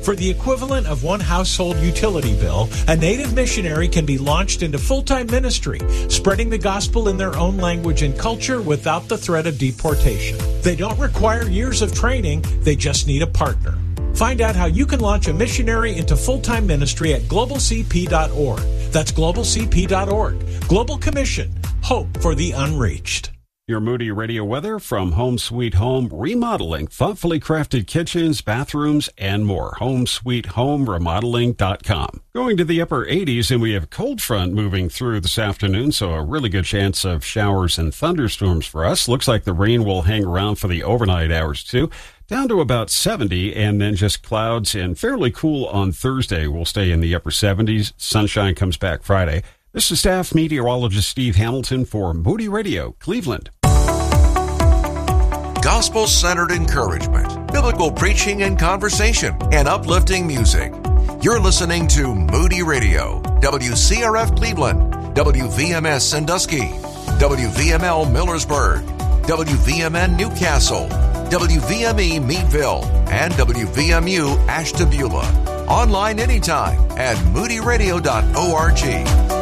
For the equivalent of one household utility bill, a Native missionary can be launched into full-time ministry, spreading the gospel in their own language and culture without the threat of deportation. They don't require years of training, they just need a partner. Find out how you can launch a missionary into full-time ministry at globalcp.org. That's globalcp.org. Global Commission. Hope for the unreached. Your Moody Radio weather from Home Sweet Home Remodeling. Thoughtfully crafted kitchens, bathrooms, and more. HomesweetHomeRemodeling.com. Going to the upper 80s, and we have a cold front moving through this afternoon, so a really good chance of showers and thunderstorms for us. Looks like the rain will hang around for the overnight hours, too. Down to about 70, and then just clouds and fairly cool on Thursday. We'll stay in the upper 70s. Sunshine comes back Friday. This is staff meteorologist Steve Hamilton for Moody Radio, Cleveland. Gospel-centered encouragement, biblical preaching and conversation, and uplifting music. You're listening to Moody Radio, WCRF Cleveland, WVMS Sandusky, WVML Millersburg, WVMN Newcastle, WVME Meadville, and WVMU Ashtabula. Online anytime at moodyradio.org.